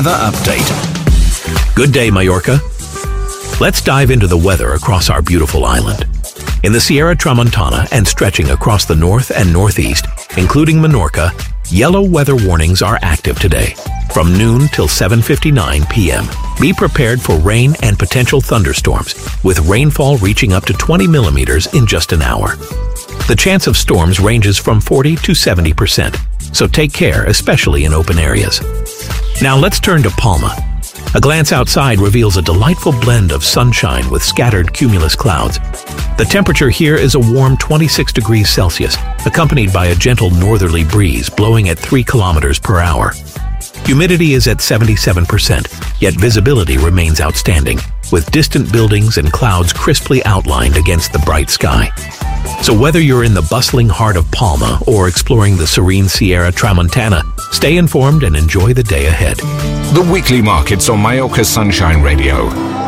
The update. Good day, Mallorca. Let's dive into the weather across our beautiful island. In the Sierra Tramontana and stretching across the north and northeast, including Menorca, yellow weather warnings are active today, from noon till 7:59 p.m. Be prepared for rain and potential thunderstorms, with rainfall reaching up to 20 millimeters in just an hour. The chance of storms ranges from 40 to 70%, so take care, especially in open areas. Now let's turn to Palma. A glance outside reveals a delightful blend of sunshine with scattered cumulus clouds. The temperature here is a warm 26 degrees Celsius, accompanied by a gentle northerly breeze blowing at 3 kilometers per hour. Humidity is at 77%, yet visibility remains outstanding, with distant buildings and clouds crisply outlined against the bright sky. So whether you're in the bustling heart of Palma or exploring the serene Sierra Tramontana, stay informed and enjoy the day ahead. The weekly markets on Mallorca Sunshine Radio.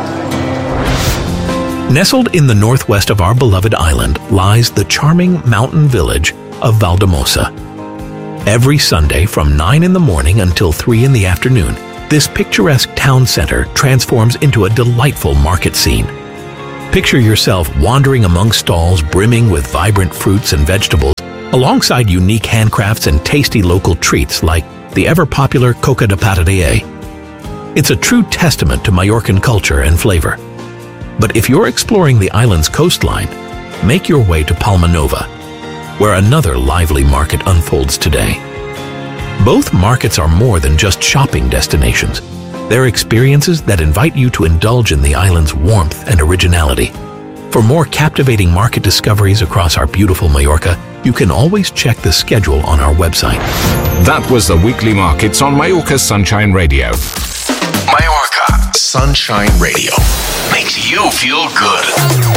Nestled in the northwest of our beloved island lies the charming mountain village of Valldemossa. Every Sunday from 9 in the morning until 3 in the afternoon, this picturesque town center transforms into a delightful market scene. Picture yourself wandering among stalls brimming with vibrant fruits and vegetables, alongside unique handcrafts and tasty local treats like the ever-popular coca de patadilla. It's a true testament to Mallorcan culture and flavor. But if you're exploring the island's coastline, make your way to Palma Nova, where another lively market unfolds today. Both markets are more than just shopping destinations. They're experiences that invite you to indulge in the island's warmth and originality. For more captivating market discoveries across our beautiful Mallorca, you can always check the schedule on our website. That was the weekly markets on Mallorca Sunshine Radio. Mallorca Sunshine Radio makes you feel good.